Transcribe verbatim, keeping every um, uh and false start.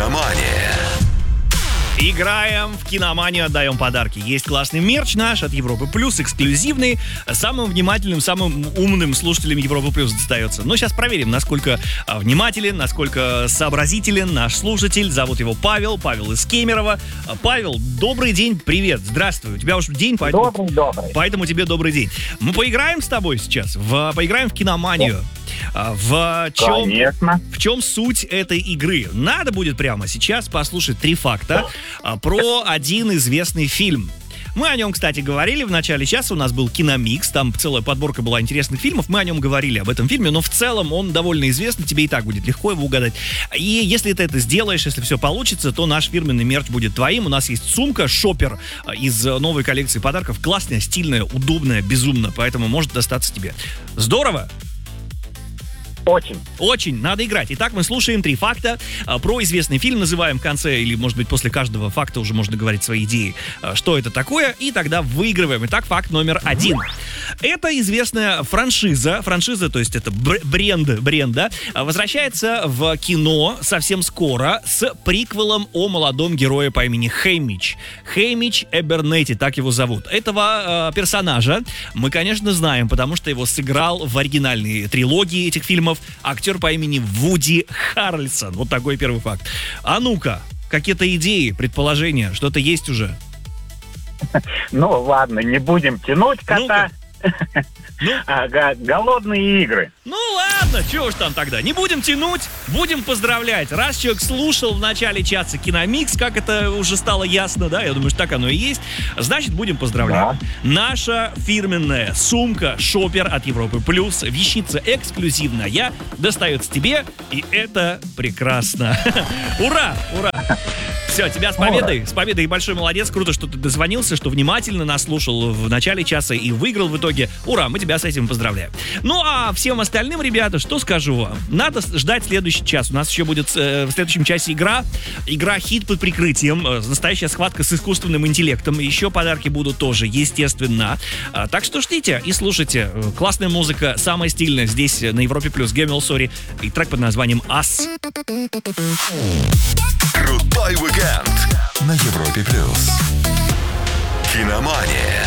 Киномания. Играем в киноманию, отдаем подарки. Есть классный мерч наш от Европы Плюс, эксклюзивный. Самым внимательным, самым умным слушателям Европы Плюс достается. Но сейчас проверим, насколько внимателен, насколько сообразителен наш слушатель. Зовут его Павел, Павел из Кемерово. Павел, добрый день, привет, здравствуй. У тебя уж день, поэтому, Добрый, добрый. поэтому тебе добрый день. Мы поиграем с тобой сейчас, в, поиграем в киноманию. В чем, Конечно. в чем суть этой игры? Надо будет прямо сейчас послушать три факта а, про один известный фильм. Мы о нем, кстати, говорили в начале часа, у нас был киномикс, там целая подборка была интересных фильмов, мы о нем говорили, об этом фильме, но в целом он довольно известный, тебе и так будет легко его угадать. И если ты это сделаешь, если все получится, то наш фирменный мерч будет твоим. У нас есть сумка «Шопер» из новой коллекции подарков, классная, стильная, удобная, безумно, поэтому может достаться тебе. Здорово! Очень. Очень, надо играть. Итак, мы слушаем три факта а, про известный фильм, называем в конце, или, может быть, после каждого факта уже можно говорить свои идеи, а, что это такое, и тогда выигрываем. Итак, факт номер один. Это известная франшиза, франшиза, то есть это бр- бренд, бренд, да, возвращается в кино совсем скоро с приквелом о молодом герое по имени Хэмич. Хэмич Эбернетти, так его зовут. Этого э, персонажа мы, конечно, знаем, потому что его сыграл в оригинальной трилогии этих фильмов актер по имени Вуди Харрельсон. Вот такой первый факт. А ну-ка, какие-то идеи, предположения, что-то есть уже? Ну, ладно, не будем тянуть кота. Ну? Ага, голодные игры. Ну ладно, чего уж там тогда. Не будем тянуть, будем поздравлять. Раз человек слушал в начале часа киномикс, как это уже стало ясно, да, я думаю, что так оно и есть, значит, будем поздравлять. Да. Наша фирменная сумка «Шопер» от Европы Плюс, вещица эксклюзивная, достается тебе, и это прекрасно. Ура, ура! Все, тебя с победой, с победой, и большой молодец, круто, что ты дозвонился, что внимательно нас слушал в начале часа и выиграл в итоге. Ура, мы тебя с этим поздравляем. Ну а всем остальным, ребята, что скажу вам? Надо ждать следующий час. У нас еще будет э, в следующем часе игра. Игра «Хит под прикрытием». Э, настоящая схватка с искусственным интеллектом. Еще подарки будут тоже, естественно. А, так что ждите и слушайте. Классная музыка, самая стильная здесь на Европе Плюс. Гемел Сори и трек под названием «Ас». Крутой уикенд на Европе Плюс. Киномания.